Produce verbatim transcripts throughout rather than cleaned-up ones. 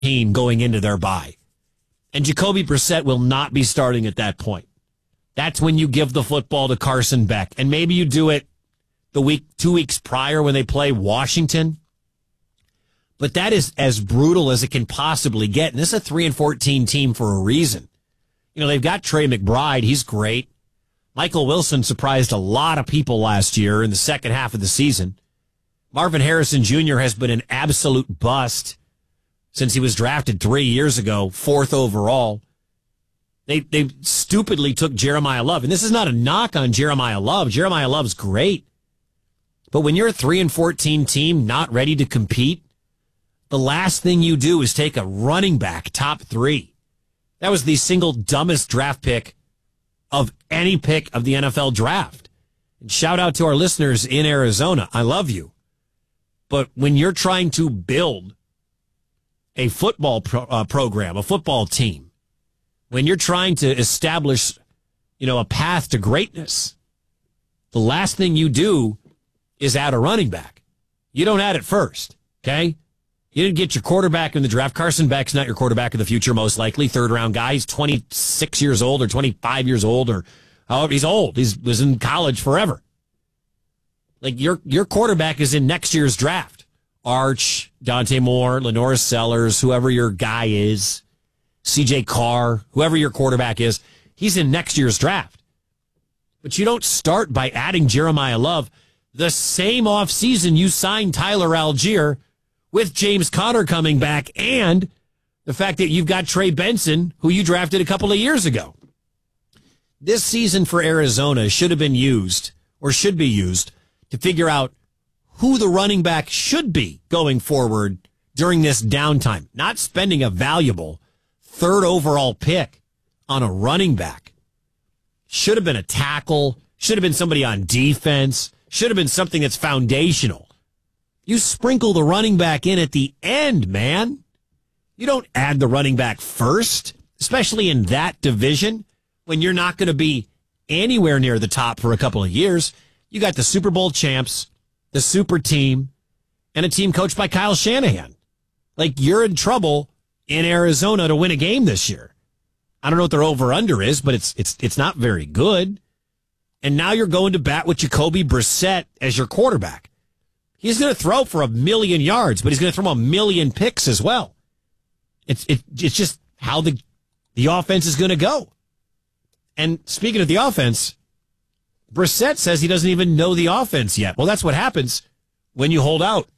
going into their bye. And Jacoby Brissett will not be starting at that point. That's when you give the football to Carson Beck. And maybe you do it the week, two weeks prior when they play Washington. But that is as brutal as it can possibly get. And this is a three and fourteen team for a reason. You know, they've got Trey McBride. He's great. Michael Wilson surprised a lot of people last year in the second half of the season. Marvin Harrison Junior has been an absolute bust since he was drafted three years ago, fourth overall. They they stupidly took Jeremiah Love. And this is not a knock on Jeremiah Love. Jeremiah Love's great. But when you're a three and fourteen team not ready to compete, the last thing you do is take a running back top three. That was the single dumbest draft pick of any pick of the N F L draft. And shout out to our listeners in Arizona. I love you. But when you're trying to build a football pro, uh, program, a football team, when you're trying to establish, you know, a path to greatness, the last thing you do is add a running back. You don't add it first, okay? You didn't get your quarterback in the draft. Carson Beck's not your quarterback of the future, most likely. Third round guy. He's twenty-six years old or twenty-five years old or however. He's old. He was in college forever. Like your your quarterback is in next year's draft. Arch, Dante Moore, Lenora Sellers, whoever your guy is, C J Carr, whoever your quarterback is, he's in next year's draft. But you don't start by adding Jeremiah Love the same offseason you signed Tyler Algier with James Conner coming back and the fact that you've got Trey Benson, who you drafted a couple of years ago. This season for Arizona should have been used, or should be used, to figure out who the running back should be going forward during this downtime. Not spending a valuable third overall pick on a running back. Should have been a tackle, should have been somebody on defense, should have been something that's foundational. You sprinkle the running back in at the end, man. You don't add the running back first, especially in that division when you're not going to be anywhere near the top for a couple of years. You got the Super Bowl champs, the super team, and a team coached by Kyle Shanahan. Like, you're in trouble in Arizona to win a game this year. I don't know what their over-under is, but it's it's it's not very good. And now you're going to bat with Jacoby Brissett as your quarterback. He's going to throw for a million yards, but he's going to throw a million picks as well. It's it, it's just how the the offense is going to go. And speaking of the offense, Brissett says he doesn't even know the offense yet. Well, that's what happens when you hold out.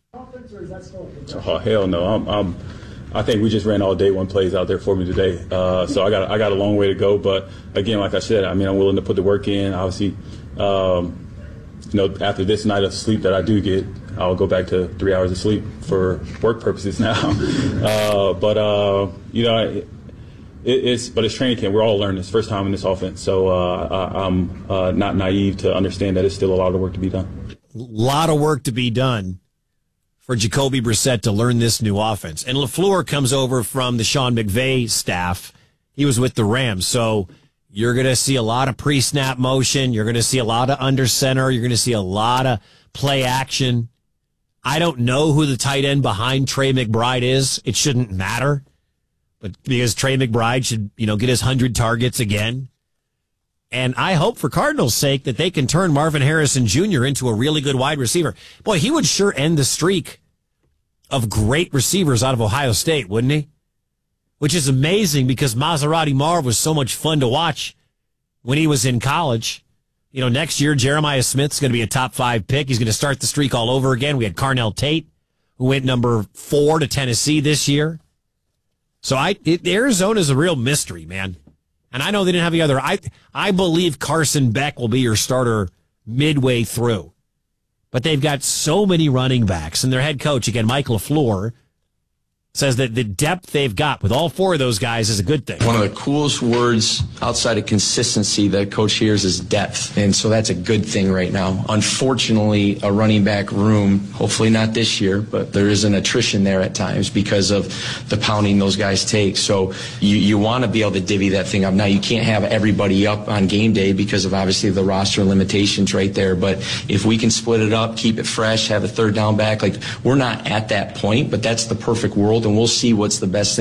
Oh, hell no. I'm, I'm, I think we just ran all day one plays out there for me today. Uh, so I got I got a long way to go. But, again, like I said, I mean, I'm willing to put the work in. Obviously, um, you know, after this night of sleep that I do get, I'll go back to three hours of sleep for work purposes now. uh, but, uh, you know, it, it's but it's training camp. We're all learning. It's first time in this offense. So uh, I, I'm uh, not naive to understand that it's still a lot of work to be done. A lot of work to be done for Jacoby Brissett to learn this new offense. And LaFleur comes over from the Sean McVay staff. He was with the Rams. So you're going to see a lot of pre-snap motion. You're going to see a lot of under center. You're going to see a lot of play action. I don't know who the tight end behind Trey McBride is. It shouldn't matter. But because Trey McBride should, you know, get his one hundred targets again. And I hope for Cardinals' sake that they can turn Marvin Harrison Junior into a really good wide receiver. Boy, he would sure end the streak of great receivers out of Ohio State, wouldn't he? Which is amazing because Maserati Marv was so much fun to watch when he was in college. You know, next year, Jeremiah Smith's going to be a top five pick. He's going to start the streak all over again. We had Carnell Tate, who went number four to Tennessee this year. So I, it, Arizona's a real mystery, man. And I know they didn't have the other. I, I believe Carson Beck will be your starter midway through. But they've got so many running backs. And their head coach, again, Mike LaFleur, says that the depth they've got with all four of those guys is a good thing. One of the coolest words outside of consistency that coach hears is depth. And so that's a good thing right now. Unfortunately, a running back room, hopefully not this year, but there is an attrition there at times because of the pounding those guys take. So you, you want to be able to divvy that thing up. Now, you can't have everybody up on game day because of obviously the roster limitations right there. But if we can split it up, keep it fresh, have a third down back, like we're not at that point, but that's the perfect world and we'll see what's the best thing